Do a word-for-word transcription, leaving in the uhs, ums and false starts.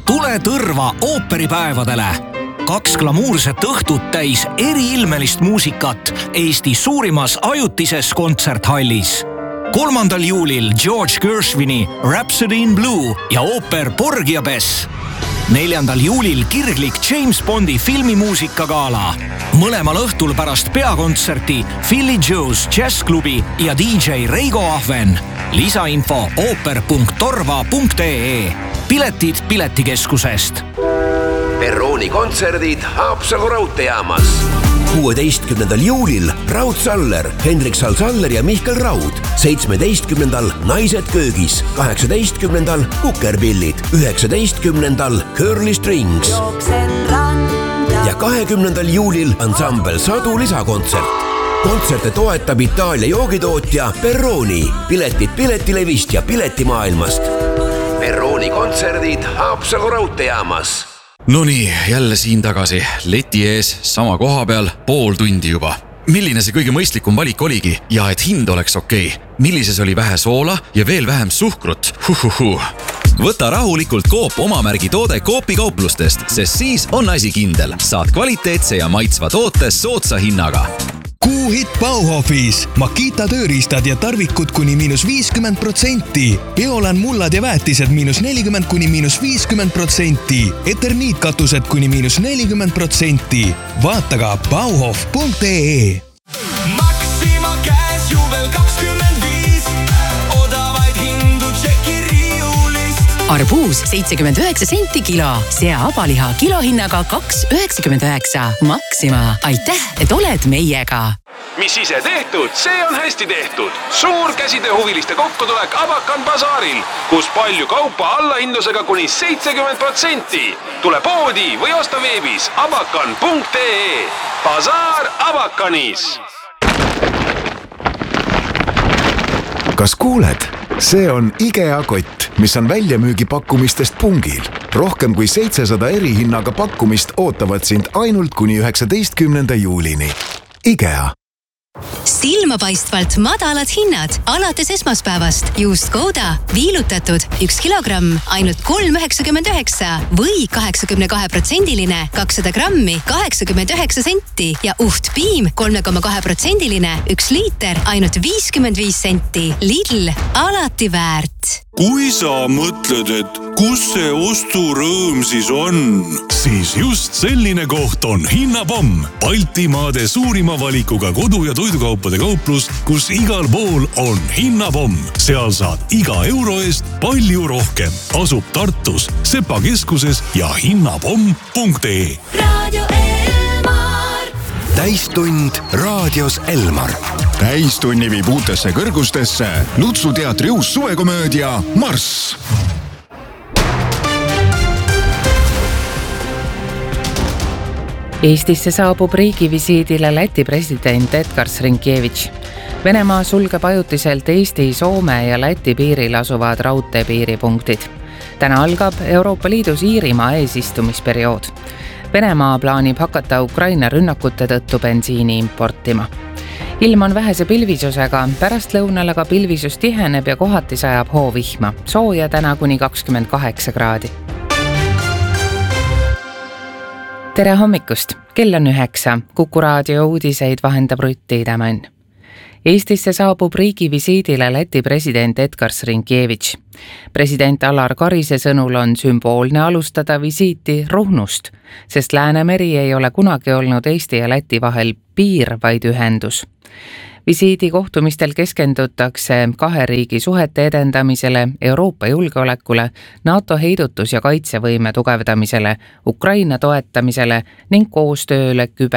Tule Tõrva ooperipäevadele. Kaks glamuurset õhtut täis eriilmelist muusikat Eesti suurimas ajutises kontserthallis. kolmandal juulil George Gershwini Rhapsody in Blue ja ooper Porgy ja Bess. neljandal juulil kirglik James Bondi filmimuusikagaala. Mõlemal õhtul pärast peakontserti Philly Joe's Jazzklubi ja D J Reigo Ahven. Lisainfo ooper punkt torva punkt ee. Piletid Piletikeskusest. Perrooni kontserdid Haapsalu raudteejaamas. kuueteistkümnendal juulil Raud Saller, Hendrik Sal-Saller ja Mihkel Raud. seitsmeteistkümnendal Naised köögis. kaheksateistkümnendal Kukerpillid. üheksateistkümnendal Curly Strings. Ja kahekümnendal juulil ansambel Sadu lisakontsert. Kontserte toetab Itaalia joogitootja Perrooni. Piletid Piletilevist ja Piletimaailmast. Perrooni kontserdid Haapsalu raudteejaamas. No nii, jälle siin tagasi. Leti ees, sama koha peal, pool tundi juba. Milline see kõige mõistlikum valik oligi ja et hind oleks okei? Millises oli vähe soola ja veel vähem suhkrut? Huhuhu. Võta rahulikult Coop omamärgi toode Coopi kauplustest, sest siis on asi kindel. Saad kvaliteetse ja maitsva toote soodsa hinnaga. Kuuhit Bauhofis. Makita tööriistad ja tarvikud kuni miinus viiskümmend protsenti. Biolan mullad ja väetised miinus nelikümmend kuni miinus viiskümmend protsenti. Eterniitkatused kuni miinus nelikümmend protsenti. Vaata ka bauhof punkt ee. Maxima käes juvel kakskümmend viis. Odavaid hindu tšeki riiulist. Arbuus seitsekümmend üheksa senti kilo. Sea abaliha kilohinnaga kaks üheksakümmend üheksa. Maxima. Aitäh, et oled meiega. Mis ise tehtud, see on hästi tehtud. Suur käsitööhuviliste kokkutulek Abakan basaaril, kus palju kaupa allahindlusega kuni seitsekümmend protsenti. Tule poodi või osta veebis abakan punkt ee. Basaar Abakanis. Kas kuuled? See on IKEA kott, mis on väljamüügipakkumistest pungil. Rohkem kui seitsesada erihinnaga pakkumist ootavad sind ainult kuni üheksateistkümnenda juulini. IKEA. Silmapaistvalt madalad hinnad alates esmaspäevast. Juust Gouda viilutatud üks kilogramm ainult kolm üheksakümmend üheksa või kaheksakümne kahe protsendiline kakssada grammi kaheksakümmend üheksa senti ja uht piim kolme koma kahe protsendiline üks liiter ainult viiskümmend viis senti. Lidl, alati väärt. Kui sa mõtled, et kus see osturõõm siis on, siis just selline koht on Hinnapomm. Baltimaade suurima valikuga kodu- ja toidukaupade kauplus, kus igal pool on Hinnapomm. Seal saad iga euro eest palju rohkem. Asub Tartus, Sepa keskuses ja hinnapomm punkt ee. Radio Elmar. Täistund raadios Elmar. Täistunni viib uutesse kõrgustesse Lutsu teatri uus suvekomöödia Marss. Eestisse saabub riigivisiidile Läti president Edgar Rinkevitš. Venemaa sulgeb ajutiselt Eesti, Soome ja Läti piiril asuvad raudteepiiripunktid. Täna algab Euroopa Liidus Iirimaa eesistumisperiood. Venemaa plaanib hakata Ukraina rünnakute tõttu bensiini importima. Ilm on vähese pilvisusega, pärast lõunal aga pilvisus tiheneb ja kohati sajab hoovihma. Sooja täna kuni kakskümmend kaheksa kraadi. Tere hommikust! Kell on üheksa. Kuku raadio uudiseid vahendab Rutti Tämän. Eestisse saabub riigivisiidile Läti president Edgar Rinkevitš. President Alar Karise sõnul on sümboolne alustada visiiti Ruhnust, sest Läänemeri ei ole kunagi olnud Eesti ja Läti vahel piir, vaid ühendus. Visiidi kohtumistel keskendutakse kahe riigi suhete edendamisele, Euroopa julgeolekule, NATO heidutus- ja kaitsevõime tugevdamisele, Ukraina toetamisele ning koostööle küber-